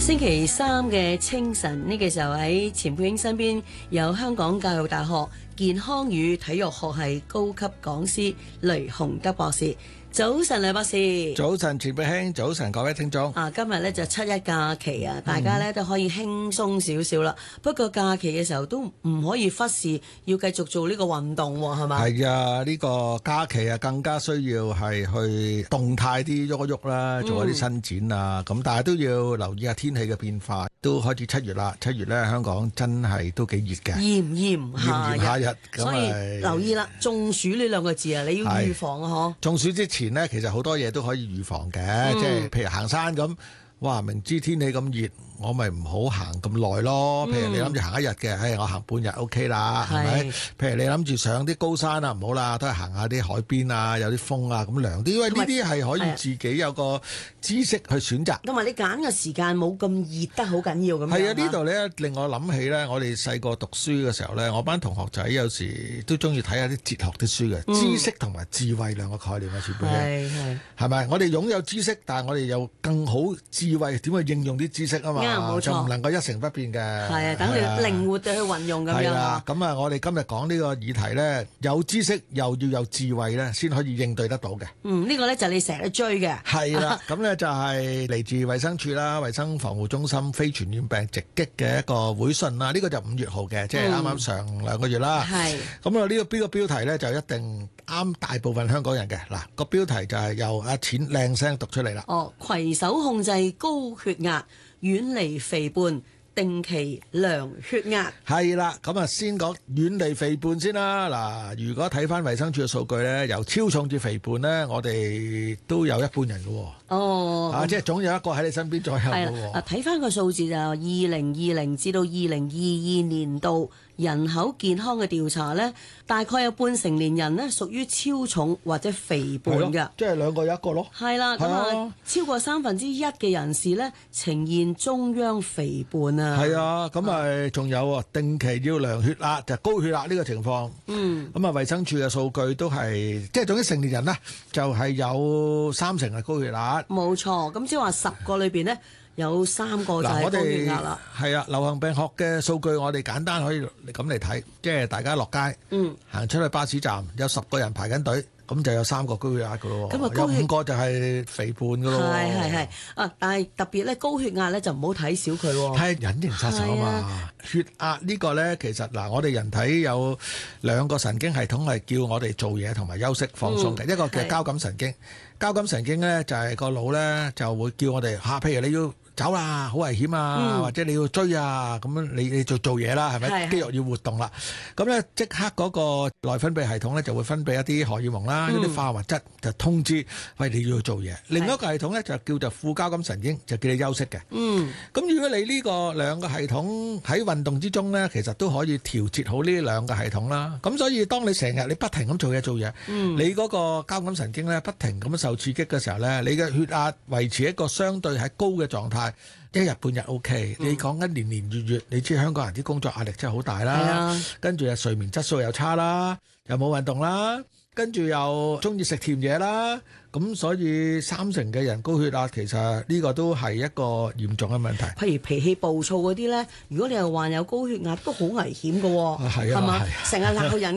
星期三嘅清晨呢個時候，喺錢佩英身邊有香港教育大學健康與體育學系高級講師雷雄德博士。早晨，雷博士。 早晨，錢佩英。早晨，各位聽眾。 今日咧就七一假期啊，大家咧都可以輕鬆少少啦。不過假期嘅時候都唔可以忽視，要繼續做呢個運動喎，係嘛？ 係啊，呢個假期啊更加需要係去動態啲喐一喐啦，做一啲伸展啊。咁但係都要留意下天氣嘅變化。都開始7月啦，7月咧香港真係都幾熱嘅， 炎炎夏日， 所以留意啦。中暑呢兩個字啊，你要預防啊，嗬。 中暑之前呢，其實好多嘢都可以預防嘅，即係譬如行山咁。哇！明知天氣咁熱，我咪唔好行咁耐咯。譬如你諗住行一日嘅，我行半日 OK 啦，係咪？譬如你諗住上啲高山啊，唔好啦，都係行下啲海邊啊，有啲風啊，咁涼啲。因為呢啲係可以自己有個知識去選擇。 同埋你揀嘅時間冇咁熱得好緊要咁樣。 係啊，呢度咧令我諗起咧，我哋細個讀書嘅時候咧，我班同學仔有時都中意睇下啲哲學啲書嘅，知識同埋智慧兩個概念啊，全部係咪？我哋擁有知識，但係我哋有更好智慧點去應用啲知識啊嘛，就唔能夠一成不變嘅。係啊， 等你靈活地去運用咁樣。 係啦，咁啊，我哋今日講呢個議題咧，有知識又要有智慧咧，先可以應對得到嘅。呢個咧就係你成日追嘅。 係啦，咁咧就係嚟自衛生署啦，衛生防護中心非傳染病直擊嘅一個會訊啦。呢個就5月號嘅，即係啱啱上2個月啦。係。咁啊，呢個標題咧就一定啱大部分香港人嘅。嗱，個標題就係由阿錢靚聲讀出嚟啦。攜手控制高血壓，遠離肥胖，定期量血壓。係啦，咁啊先講遠離肥胖先啦。嗱，如果睇翻衛生署嘅數據咧，由超重至肥胖咧，我哋都有一半人嘅。即係總有一個喺你身邊左右嘅。 睇翻個數字就2020至到2022年度人口健康嘅調查呢，大概有半成年人呢屬於超重或者肥胖嘅， 即係2個有1個咯。係啦，咁超過1/3嘅人士呢呈現中央肥胖啊。 係啊，咁咪仲有定期要量血壓，就高血壓呢個情況。咁啊，衛生署嘅數據都係即係總之成年人啦，就係有3成係高血壓。 冇錯，咁即係話10個裏邊呢，有3個就係高血壓啦。 係啊，流行病學嘅數據我哋簡單可以咁嚟睇，即係大家落街，行出去巴士站，有10個人排緊隊，咁就有3個高血壓噶咯。咁啊，有5個就係肥胖噶咯。係但係特別咧，高血壓咧就唔好睇小佢。 係隱形殺手啊嘛。血壓呢個咧，其實嗱，我哋人體有2個神經系統係叫我哋做嘢同埋休息放鬆嘅，一個叫交感神經。交感神經咧就係個腦咧就會叫我哋譬如你要走啦，好危險啊，或者你要追啊，咁樣你做嘢啦，係咪？肌肉要活動啦，咁咧即刻嗰個內分泌系統咧就會分泌一啲荷爾蒙啦，一啲化學物質就通知，喂，你要做嘢。另一個系統咧就叫做副交感神經，就叫你休息嘅。咁如果你呢個2個系統喺運動之中咧，其實都可以調節好呢2個系統啦。咁所以當你成日你不停咁做嘢，你嗰個交感神經咧不停咁受刺激嘅時候咧，你嘅血壓維持一個相對係高嘅狀態。1日半日 OK，你講緊年年月月，你知香港人啲工作壓力真係好大啦，跟住又睡眠質素又差啦，又冇運動啦，跟住又中意食甜嘢啦，咁所以3成嘅人高血壓，其實呢個都係一個嚴重嘅問題。 譬如脾氣暴躁嗰啲咧，如果你又患有高血壓，都好危險㗎喎，係嘛？成日鬧人。